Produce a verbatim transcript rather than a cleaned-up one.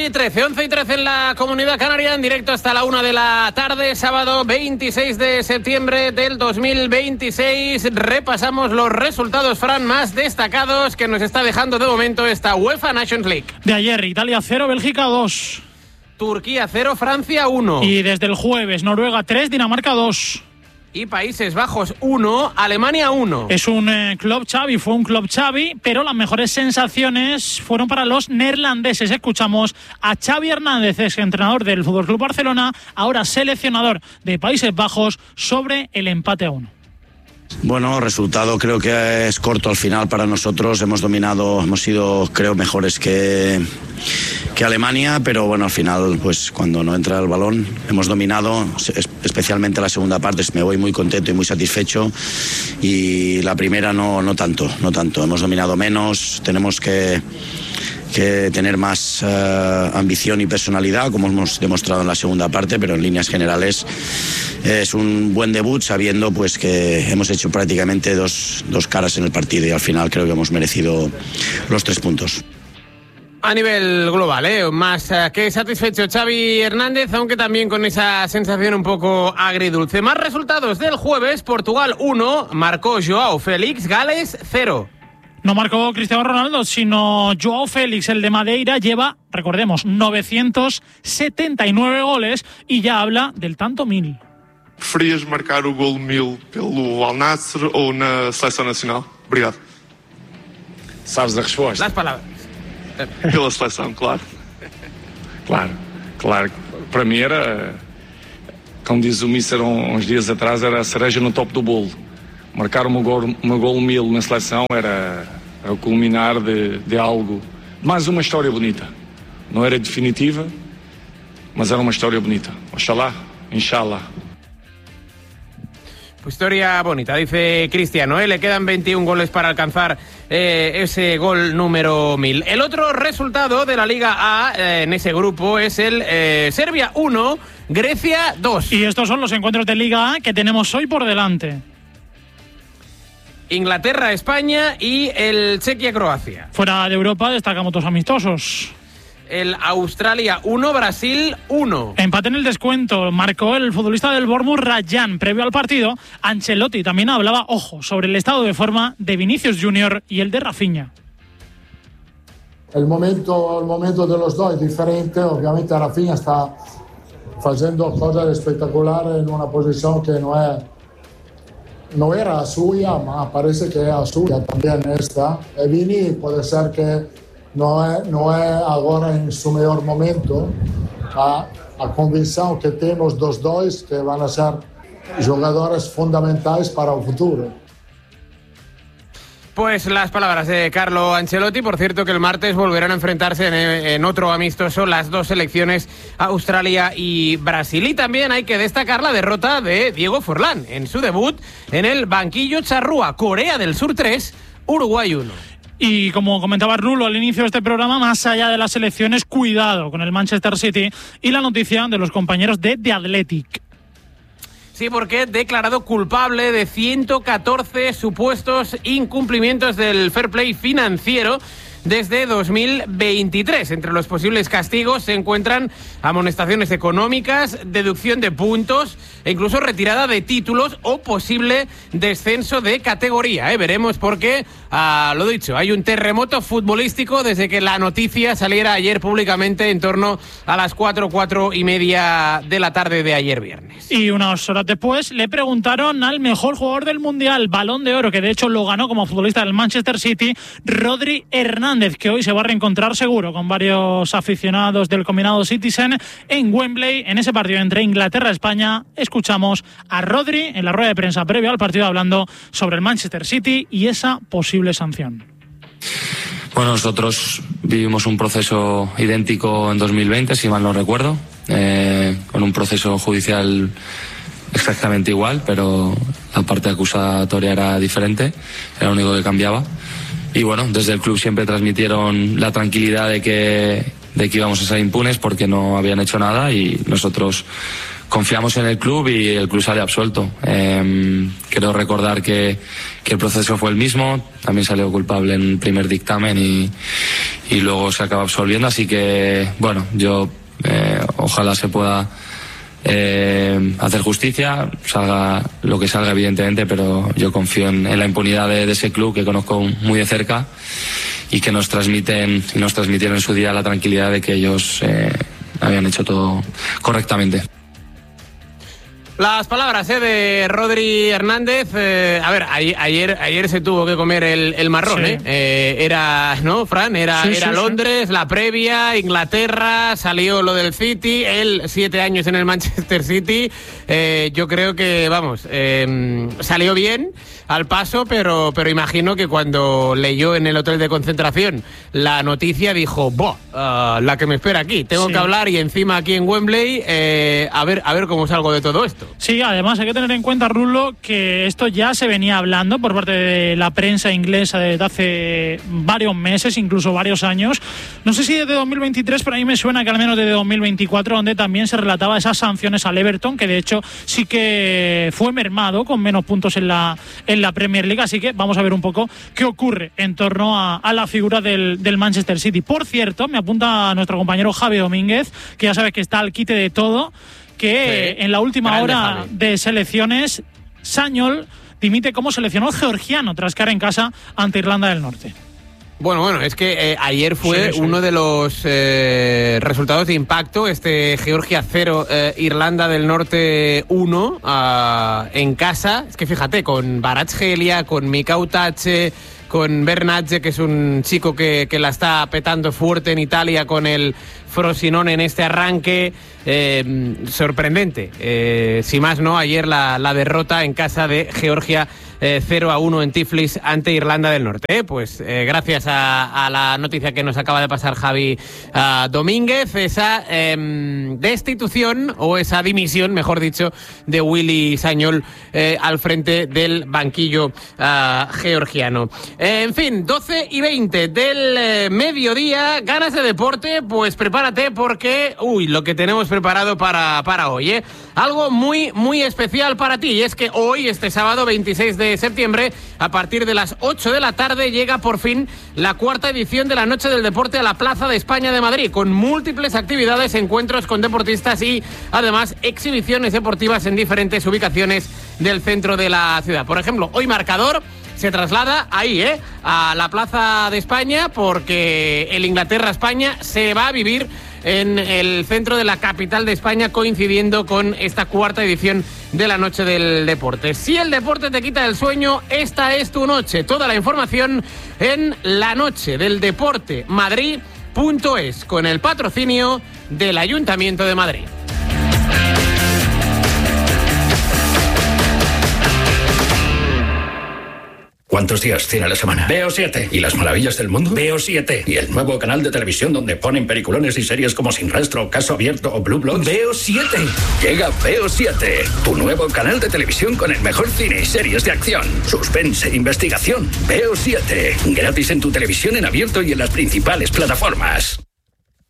y trece, once y trece en la Comunidad Canaria, en directo hasta la una de la tarde, sábado veintiséis de septiembre del dos mil veintiséis. Repasamos los resultados, Fran, más destacados que nos está dejando de momento esta UEFA Nations League. De ayer, Italia cero, Bélgica dos. Turquía cero, Francia uno. Y desde el jueves, Noruega tres, Dinamarca dos. Y Países Bajos uno, Alemania uno. Es un eh, club Xavi, fue un club Xavi, pero las mejores sensaciones fueron para los neerlandeses. Escuchamos a Xavi Hernández, ex entrenador del F C Barcelona, ahora seleccionador de Países Bajos, sobre el empate a uno. Bueno, resultado creo que es corto al final para nosotros. Hemos dominado, hemos sido creo mejores que, que Alemania, pero bueno, al final pues cuando no entra el balón hemos dominado, especialmente la segunda parte. Me voy muy contento y muy satisfecho, y la primera no, no tanto, no tanto. Hemos dominado menos, tenemos que que tener más uh, ambición y personalidad, como hemos demostrado en la segunda parte, pero en líneas generales eh, es un buen debut, sabiendo pues que hemos hecho prácticamente dos, dos caras en el partido, y al final creo que hemos merecido los tres puntos. A nivel global, ¿eh? más uh, que satisfecho Xavi Hernández, aunque también con esa sensación un poco agridulce. Más resultados del jueves: Portugal uno, marcó Joao Félix, Gales cero. No marcó Cristiano Ronaldo, sino Joao Félix, el de Madeira. Lleva, recordemos, novecientos setenta y nueve goles y ya habla del tanto mil. ¿Preferias marcar o gol mil pelo Al Nassr ou na Seleção Nacional? Obrigado. Sabes a resposta? Las palabras. Pela seleção, claro. Claro, claro. Para mim era, como diz o Mister uns dias atrás, era a cereja no topo do bolo. Marcar uma gol, uma gol mil na seleção era, era o culminar de, de algo, mais uma história bonita. Não era definitiva, mas era uma história bonita. Oxalá, inshallah. Pues historia bonita, dice Cristiano, ¿eh? Le quedan veintiún goles para alcanzar eh, ese gol número mil. El otro resultado de la Liga A eh, en ese grupo es el eh, Serbia uno, Grecia dos. Y estos son los encuentros de Liga A que tenemos hoy por delante. Inglaterra, España y el Chequia-Croacia. Fuera de Europa destacamos dos amistosos. El Australia uno, Brasil uno. Empate en el descuento, marcó el futbolista del Bournemouth, Rayan. Previo al partido, Ancelotti también hablaba, ojo, sobre el estado de forma de Vinicius Junior y el de Rafinha. El momento, el momento de los dos es diferente. Obviamente Rafinha está haciendo cosas espectaculares en una posición que no es no era suya, ma parece que es suya también esta. E Vini puede ser que no es, no es ahora en su mejor momento. A, a convicción que tenemos dos dos que van a ser jugadores fundamentales para el futuro. Pues las palabras de Carlo Ancelotti. Por cierto, que el martes volverán a enfrentarse en, en otro amistoso las dos selecciones, Australia y Brasil. Y también hay que destacar la derrota de Diego Forlán en su debut en el banquillo charrúa. Corea del Sur tres, Uruguay uno. Y como comentaba Rulo al inicio de este programa, más allá de las elecciones, cuidado con el Manchester City y la noticia de los compañeros de The Athletic. Sí, porque declarado culpable de ciento catorce supuestos incumplimientos del fair play financiero desde dos mil veintitrés. Entre los posibles castigos se encuentran amonestaciones económicas, deducción de puntos e incluso retirada de títulos o posible descenso de categoría. ¿eh? Veremos porque, ah, lo dicho, hay un terremoto futbolístico desde que la noticia saliera ayer públicamente en torno a las cuatro, cuatro y media de la tarde de ayer viernes. Y unas horas después le preguntaron al mejor jugador del Mundial, Balón de Oro, que de hecho lo ganó como futbolista del Manchester City, Rodri Hernández, que hoy se va a reencontrar seguro con varios aficionados del combinado Citizen en Wembley, en ese partido entre Inglaterra y España. Escuchamos a Rodri en la rueda de prensa previa al partido hablando sobre el Manchester City y esa posible sanción. Bueno, nosotros vivimos un proceso idéntico en dos mil veinte, si mal no recuerdo, eh, con un proceso judicial exactamente igual, pero la parte acusatoria era diferente, era lo único que cambiaba. Y bueno, desde el club siempre transmitieron la tranquilidad de que, de que íbamos a ser impunes porque no habían hecho nada, y nosotros confiamos en el club y el club sale absuelto. Eh, quiero recordar que, que el proceso fue el mismo, también salió culpable en el primer dictamen y, y luego se acaba absolviendo, así que bueno, yo eh, ojalá se pueda eh, hacer justicia, salga lo que salga evidentemente, pero yo confío en, en la impunidad de, de ese club que conozco muy de cerca y que nos transmiten y nos transmitieron en su día la tranquilidad de que ellos eh, habían hecho todo correctamente. Las palabras ¿eh? de Rodri Hernández. Eh, a ver, ayer, ayer se tuvo que comer el, el marrón. Sí. ¿eh? Eh, era, ¿no, Fran? Era, sí, era sí, Londres, sí. La previa, Inglaterra, salió lo del City, él siete años en el Manchester City. Eh, yo creo que, vamos, eh, salió bien al paso, pero, pero imagino que cuando leyó en el hotel de concentración la noticia dijo, ¡buah! Uh, la que me espera aquí. Tengo sí. que hablar y encima aquí en Wembley, eh, a ver, a ver cómo salgo de todo esto. Sí, además hay que tener en cuenta, Rulo, que esto ya se venía hablando por parte de la prensa inglesa desde hace varios meses, incluso varios años. No sé si desde dos mil veintitrés, pero a mí me suena que al menos desde dos mil veinticuatro, donde también se relataba esas sanciones al Everton, que de hecho sí que fue mermado con menos puntos en la, en la Premier League. Así que vamos a ver un poco qué ocurre en torno a, a la figura del, del Manchester City. Por cierto, me apunta nuestro compañero Javi Domínguez, que ya sabes que está al quite de todo, que sí, en la última hora Javi. de selecciones, Sañol dimite como seleccionador georgiano tras caer en casa ante Irlanda del Norte. Bueno, bueno, es que eh, ayer fue sí, sí. uno de los eh, resultados de impacto, este Georgia cero, eh, Irlanda del Norte uno, uh, en casa. Es que fíjate, con Kvaratskhelia, con Mikau Tache, con Bernatje, que es un chico que, que la está petando fuerte en Italia con el Frosinone en este arranque. Eh, sorprendente. Eh, si más no, ayer la, la derrota en casa de Georgia eh, cero a uno en Tiflis ante Irlanda del Norte. Eh, pues eh, gracias a, a la noticia que nos acaba de pasar Javi uh, Domínguez, esa eh, destitución o esa dimisión, mejor dicho, de Willy Sañol eh, al frente del banquillo uh, georgiano. Eh, en fin, doce y veinte del eh, mediodía, ganas de deporte, pues prepárate porque, uy, lo que tenemos preparado para, para hoy, ¿eh? Algo muy, muy especial para ti, y es que hoy, este sábado veintiséis de septiembre, a partir de las ocho de la tarde, llega por fin la cuarta edición de la Noche del Deporte a la Plaza de España de Madrid, con múltiples actividades, encuentros con deportistas y, además, exhibiciones deportivas en diferentes ubicaciones del centro de la ciudad. Por ejemplo, hoy Marcador se traslada ahí, ¿eh? a la Plaza de España, porque el Inglaterra-España se va a vivir en el centro de la capital de España, coincidiendo con esta cuarta edición de la Noche del Deporte. Si el deporte te quita el sueño, esta es tu noche. Toda la información en la noche del deporte madrid punto es, con el patrocinio del Ayuntamiento de Madrid. ¿Cuántos días tiene a la semana? Veo siete. ¿Y las maravillas del mundo? Veo siete. ¿Y el nuevo canal de televisión donde ponen peliculones y series como Sin Rastro, Caso Abierto o Blue Bloods? Veo siete. Llega Veo siete, tu nuevo canal de televisión con el mejor cine y series de acción, suspense, investigación. Veo siete. Gratis en tu televisión en abierto y en las principales plataformas.